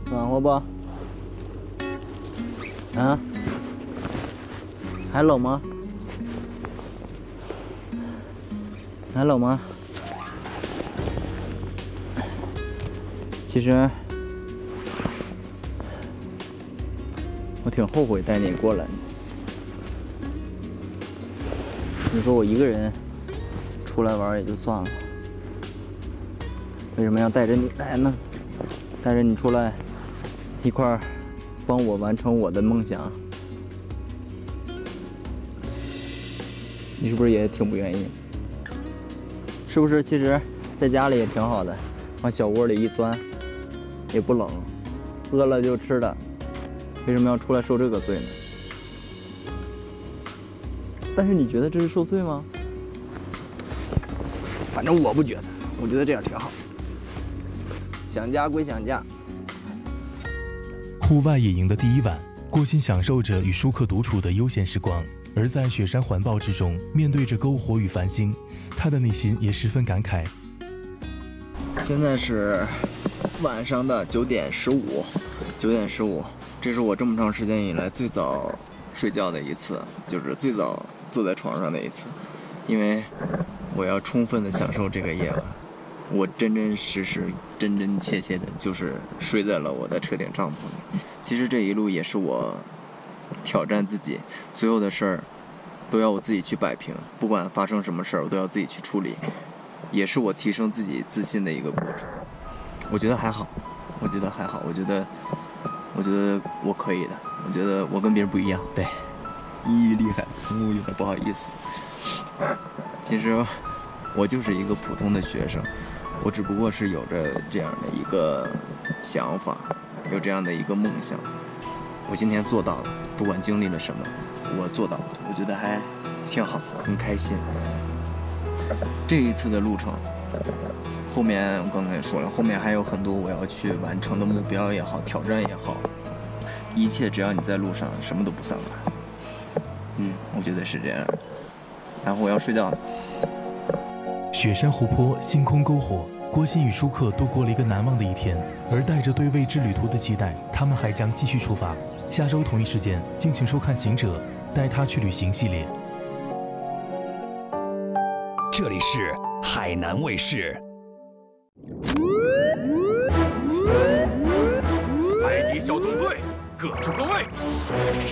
暖和不？啊？还冷吗？还冷吗？其实我挺后悔带你过来的。你说我一个人出来玩也就算了，为什么要带着你来呢？带着你出来一块儿帮我完成我的梦想，你是不是也挺不愿意？是不是？其实在家里也挺好的，往小窝里一钻，也不冷，饿了就吃的，为什么要出来受这个罪呢？但是你觉得这是受罪吗？反正我不觉得，我觉得这样挺好。想家归想家。 户外野营的第一晚，郭鑫享受着与舒克独处的悠闲时光，而在雪山环抱之中，面对着篝火与繁星，他的内心也十分感慨。 现在是晚上的9:15，这是我这么长时间以来最早睡觉的一次，就是最早坐在床上的一次，因为我要充分的享受这个夜晚。我真真切的就是睡在了我的车顶帐篷里。其实这一路也是我挑战自己，所有的事儿都要我自己去摆平，不管发生什么事儿，我都要自己去处理，也是我提升自己自信的一个过程。我觉得还好，我觉得我可以的，我觉得我跟别人不一样。对，抑郁厉害，有点不好意思。其实我就是一个普通的学生，我只不过是有着这样的一个想法，有这样的一个梦想。我今天做到了，不管经历了什么，我做到了，我觉得还挺好，很开心。这一次的路程，后面我刚才也说了，后面还有很多我要去完成的目标也好，挑战也好，一切只要你在路上，什么都不算完。我觉得是这样。然后我要睡觉了。 雪山湖泊，星空篝火，郭鑫与舒克度过了一个难忘的一天，而带着对未知旅途的期待，他们还将继续出发。下周同一时间，敬请收看《行者带他去旅行》系列。 这里是海南卫视。海底小纵队，各就各位。